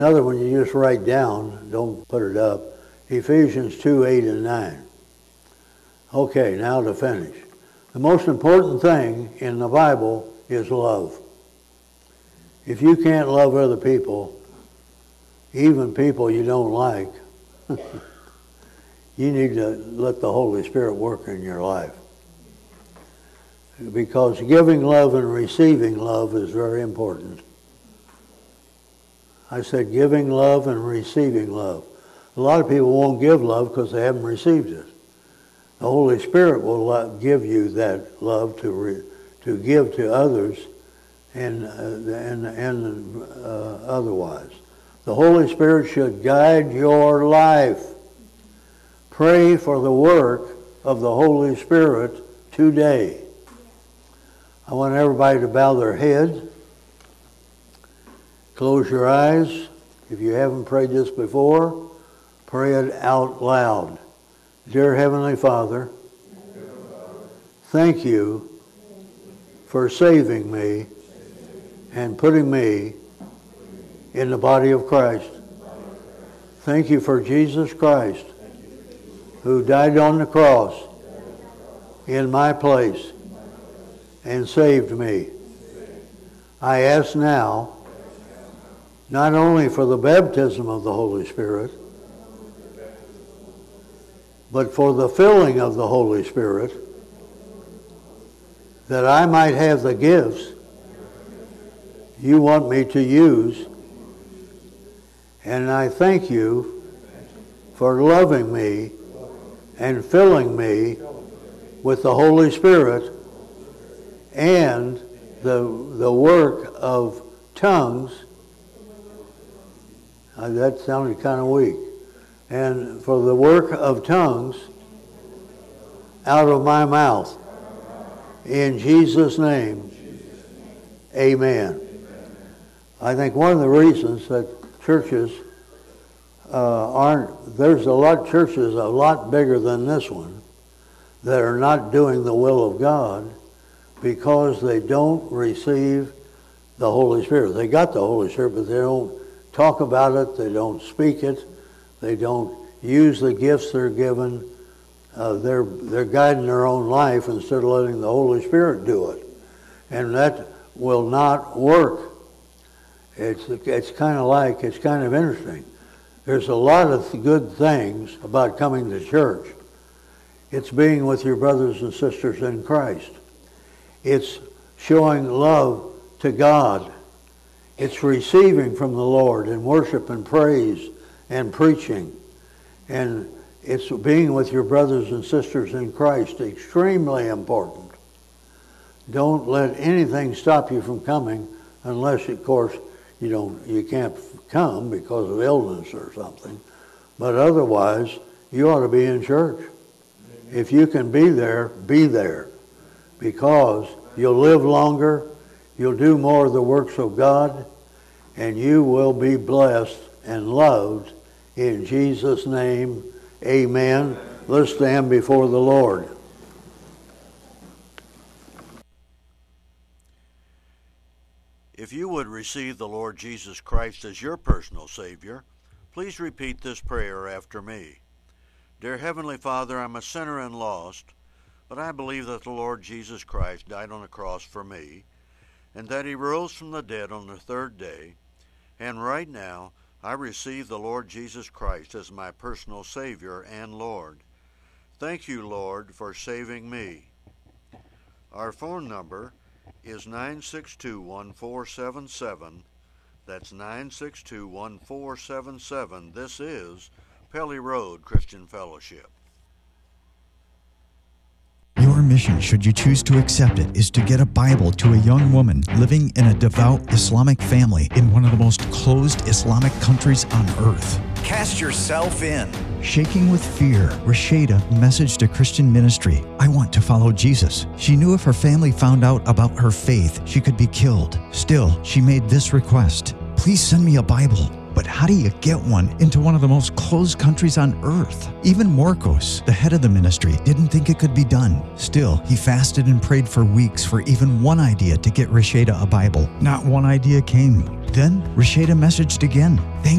Another one you just write down, don't put it up. Ephesians 2, 8 and 9. Okay, now to finish. The most important thing in the Bible is love. If you can't love other people, even people you don't like, you need to let the Holy Spirit work in your life. Because giving love and receiving love is very important. I said giving love and receiving love. A lot of people won't give love because they haven't received it. The Holy Spirit will give you that love to give to others and otherwise. The Holy Spirit should guide your life. Pray for the work of the Holy Spirit today. I want everybody to bow their head. Close your eyes. If you haven't prayed this before, pray it out loud. Dear Heavenly Father, thank you for saving me and putting me in the body of Christ. Thank you for Jesus Christ, who died on the cross in my place and saved me. I ask now, not only for the baptism of the Holy Spirit, but for the filling of the Holy Spirit, that I might have the gifts you want me to use. And I thank you for loving me and filling me with the Holy Spirit and the work of tongues. That sounded kind of weak. And for the work of tongues out of my mouth. In Jesus' name, amen. I think one of the reasons that churches there's a lot of churches a lot bigger than this one that are not doing the will of God because they don't receive the Holy Spirit. They got the Holy Spirit, but they don't talk about it, they don't speak it, they don't use the gifts they're given. They're guiding their own life instead of letting the Holy Spirit do it. And that will not work. It's kind of interesting. There's a lot of good things about coming to church. It's being with your brothers and sisters in Christ. It's showing love to God. It's receiving from the Lord in worship and praise and preaching. And it's being with your brothers and sisters in Christ, extremely important. Don't let anything stop you from coming unless, of course, you can't come because of illness or something. But otherwise, you ought to be in church. If you can be there, because you'll live longer, you'll do more of the works of God, and you will be blessed and loved in Jesus' name. Amen. Let's stand before the Lord. If you would receive the Lord Jesus Christ as your personal Savior, please repeat this prayer after me. Dear Heavenly Father, I'm a sinner and lost, but I believe that the Lord Jesus Christ died on the cross for me, and that he rose from the dead on the third day, and right now I receive the Lord Jesus Christ as my personal Savior and Lord. Thank you, Lord, for saving me. Our phone number is 962-1477. That's 962-1477. This is Pelly Road Christian Fellowship. Your mission, should you choose to accept it, is to get a Bible to a young woman living in a devout Islamic family in one of the most closed Islamic countries on earth. Cast yourself in. Shaking with fear, Rashida messaged a Christian ministry. I want to follow Jesus. She knew if her family found out about her faith, she could be killed. Still, she made this request. Please send me a Bible. But how do you get one into one of the most closed countries on earth? Even Marcos, the head of the ministry, didn't think it could be done. Still, he fasted and prayed for weeks for even one idea to get Rasheda a Bible. Not one idea came. Then Rasheda messaged again.